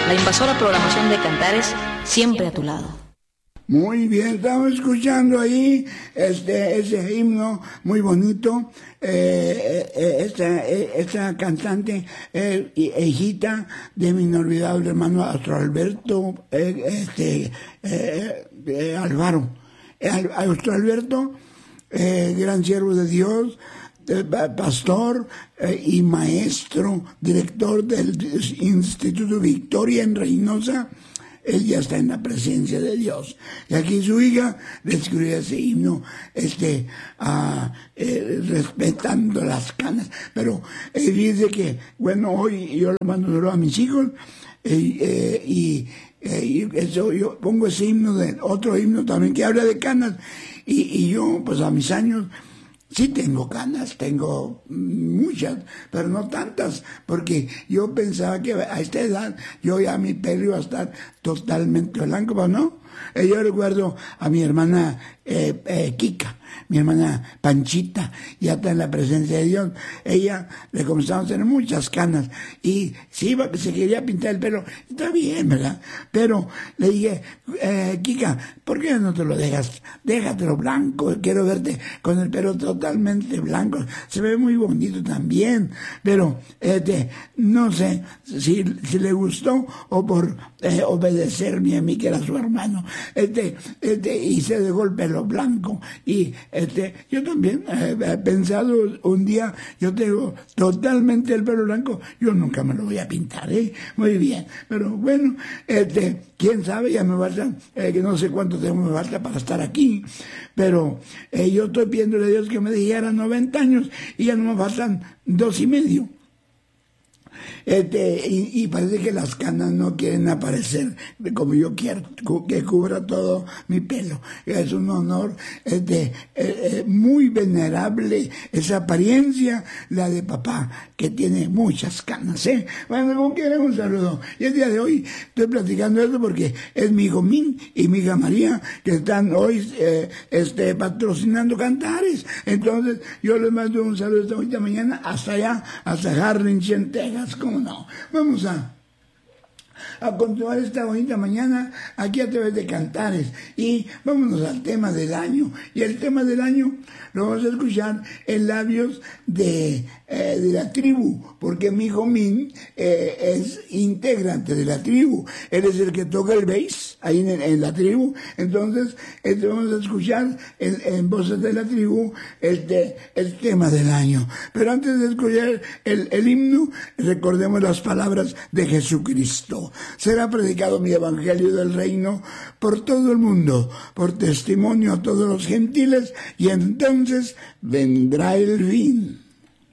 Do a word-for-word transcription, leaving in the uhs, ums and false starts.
La invasora programación de Cantares, siempre a tu lado. Muy bien, estamos escuchando ahí este ese himno muy bonito. Eh, eh, esta, eh, esta cantante, eh, hijita de mi inolvidable hermano Astro Alberto eh, este, eh, eh, Alvaro. Astro Alberto, eh, gran siervo de Dios, eh, pastor eh, y maestro, director del Instituto Victoria en Reynosa. Él ya está en la presencia de Dios. Y aquí su hija le escribió ese himno, este, uh, eh, respetando las canas. Pero eh, dice que, bueno, hoy yo lo mando solo a mis hijos, eh, eh, y, eh, y eso, yo pongo ese himno, de otro himno también que habla de canas. Y, y yo, pues a mis años, sí tengo canas, tengo muchas, pero no tantas, porque yo pensaba que a esta edad yo ya mi pelo iba a estar totalmente blanco, pero no. Eh, yo recuerdo a mi hermana eh, eh, Kika, mi hermana Panchita, ya está en la presencia de Dios. Ella le comenzamos a tener muchas canas y si iba, se quería pintar el pelo, está bien, ¿verdad? Pero le dije, eh, Kika, ¿por qué no te lo dejas? Déjatelo blanco, quiero verte con el pelo totalmente blanco, se ve muy bonito también, pero este, no sé si, si le gustó o por eh, obedecerme a mí que era su hermano, este, este, y se dejó el pelo blanco. Y este, yo también eh, he pensado un día, yo tengo totalmente el pelo blanco, yo nunca me lo voy a pintar, ¿eh? Muy bien, pero bueno, este, quién sabe, ya me falta, eh, que no sé cuánto tiempo me falta para estar aquí, pero eh, yo estoy pidiéndole a Dios que me dijera noventa años y ya no me faltan dos y medio. Este, y, y parece que las canas no quieren aparecer como yo quiero, que cubra todo mi pelo. Es un honor, este, eh, eh, muy venerable esa apariencia, la de papá, que tiene muchas canas, ¿eh? Bueno, como quieran, un saludo. Y el día de hoy estoy platicando esto porque es mi hijo Min y mi hija María que están hoy eh, este, patrocinando Cantares. Entonces, yo les mando un saludo esta bonita mañana hasta allá, hasta Harlingen, Texas, ¿cómo no? Vamos a a continuar esta bonita mañana aquí a través de Cantares y vámonos al tema del año. Y el tema del año lo vamos a escuchar en labios de, eh, de la tribu, porque mi hijo Min eh, es integrante de la tribu, él es el que toca el bass ahí en, en la tribu. Entonces este, vamos a escuchar en, en voces de la tribu este, el tema del año. Pero antes de escuchar el, el himno, recordemos las palabras de Jesucristo. Será predicado mi evangelio del reino por todo el mundo, por testimonio a todos los gentiles, y entonces vendrá el fin.